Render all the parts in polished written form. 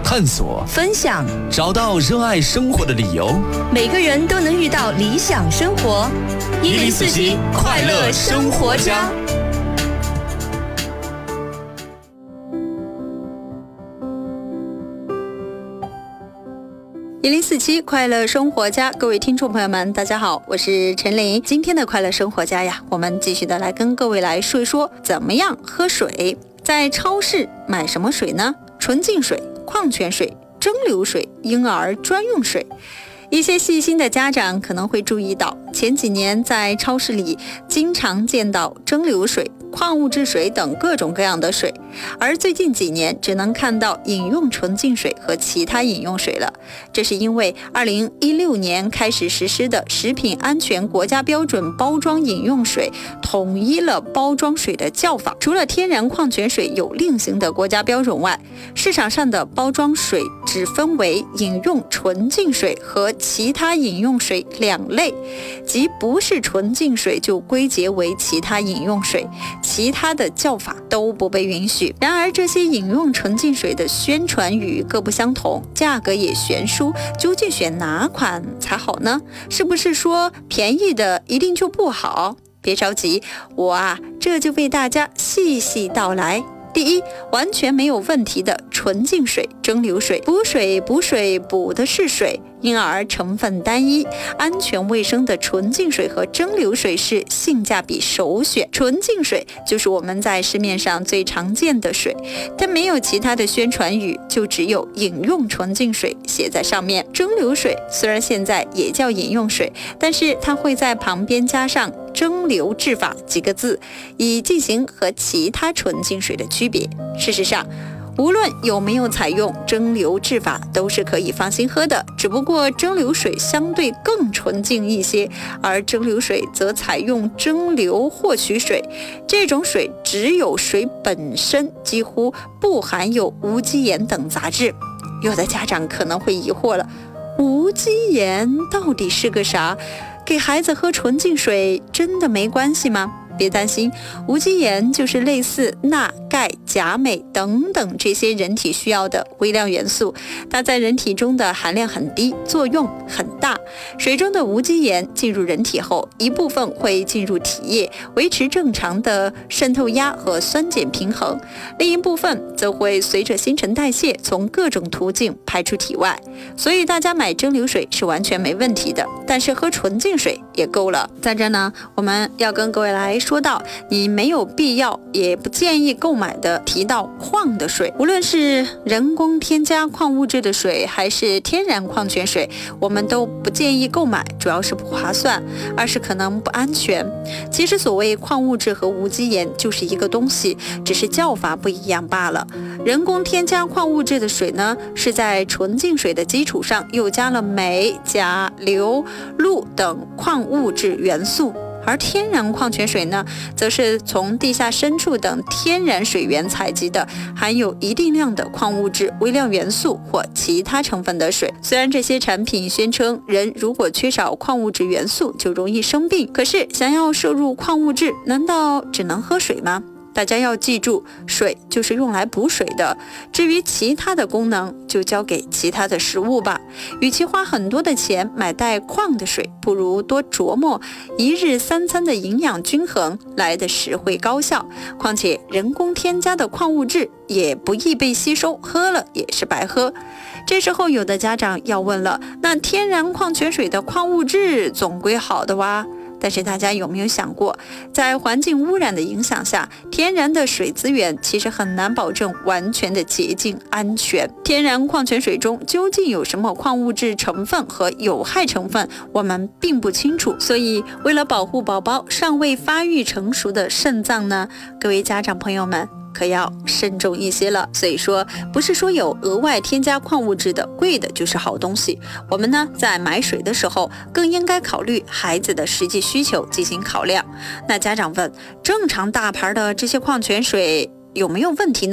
探索、 分享， 找到热爱生活的理由。 每个人都能遇到理想生活。1047快乐生活家。 1047快乐生活家，各位听众朋友们，大家好，我是陈琳。今天的快乐生活家呀，我们继续的来跟各位来说一说怎么样喝水。在超市买什么水呢？纯净水、矿泉水、蒸馏水、婴儿专用水。一些细心的家长可能会注意到，前几年在超市里经常见到蒸馏水、矿物质水等各种各样的水，而最近几年只能看到饮用纯净水和其他饮用水了。这是因为2016年开始实施的食品安全国家标准包装饮用水统一了包装水的叫法，除了天然矿泉水有另行的国家标准外，市场上的包装水只分为饮用纯净水和其他饮用水两类，即不是纯净水就归结为其他饮用水，其他的叫法都不被允许。然而这些饮用纯净水的宣传语各不相同，价格也悬殊，究竟选哪款才好呢？是不是说便宜的一定就不好？别着急，我这就为大家细细道来。第一，完全没有问题的纯净水、蒸馏水，补水补的是水，因而成分单一，安全卫生的纯净水和蒸馏水是性价比首选。纯净水就是我们在市面上最常见的水，但没有其他的宣传语，就只有饮用纯净水写在上面。蒸馏水虽然现在也叫饮用水，但是它会在旁边加上蒸馏制法几个字，以进行和其他纯净水的区别。事实上，无论有没有采用蒸馏制法，都是可以放心喝的，只不过蒸馏水相对更纯净一些，而蒸馏水则采用蒸馏获取水，这种水只有水本身，几乎不含有无机盐等杂质。有的家长可能会疑惑了，无机盐到底是个啥？给孩子喝纯净水真的没关系吗？别担心，无机盐就是类似钠、钙、钾、镁等等这些人体需要的微量元素，它在人体中的含量很低，作用很大。水中的无机盐进入人体后，一部分会进入体液，维持正常的渗透压和酸碱平衡，另一部分则会随着新陈代谢从各种途径排出体外。所以大家买蒸馏水是完全没问题的，但是喝纯净水也够了。在这呢，我们要跟各位来说到你没有必要也不建议购买的提到矿的水，无论是人工添加矿物质的水还是天然矿泉水，我们都不建议购买，主要是不划算，二是可能不安全。其实所谓矿物质和无机盐就是一个东西，只是叫法不一样罢了。人工添加矿物质的水呢，是在纯净水的基础上又加了镁、钾、硫、氯等矿物质元素，而天然矿泉水呢，则是从地下深处等天然水源采集的，含有一定量的矿物质、微量元素或其他成分的水。虽然这些产品宣称人如果缺少矿物质元素就容易生病，可是想要摄入矿物质，难道只能喝水吗？大家要记住，水就是用来补水的，至于其他的功能就交给其他的食物吧。与其花很多的钱买带矿的水，不如多琢磨一日三餐的营养均衡，来的实惠高效。况且人工添加的矿物质也不易被吸收，喝了也是白喝。这时候有的家长要问了，那天然矿泉水的矿物质总归好的哇？但是大家有没有想过，在环境污染的影响下，天然的水资源其实很难保证完全的洁净安全。天然矿泉水中究竟有什么矿物质成分和有害成分，我们并不清楚。所以为了保护宝宝尚未发育成熟的肾脏呢，各位家长朋友们可要慎重一些了。所以说，不是说有额外添加矿物质的贵的就是好东西。我们呢，在买水的时候，更应该考虑孩子的实际需求进行考量。那家长问，正常大牌的这些矿泉水有没有问题呢？主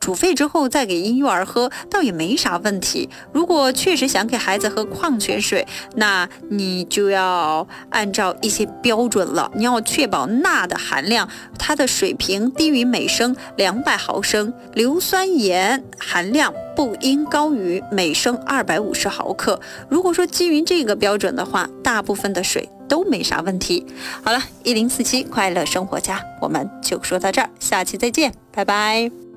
煮沸之后再给婴幼儿喝，倒也没啥问题。如果确实想给孩子喝矿泉水，那你就要按照一些标准了，你要确保钠的含量，它的水平低于每升200毫升，硫酸盐含量不应高于每升250毫克。如果说基于这个标准的话，大部分的水都没啥问题。好了，1047快乐生活家，我们就说到这儿，下期再见，拜拜。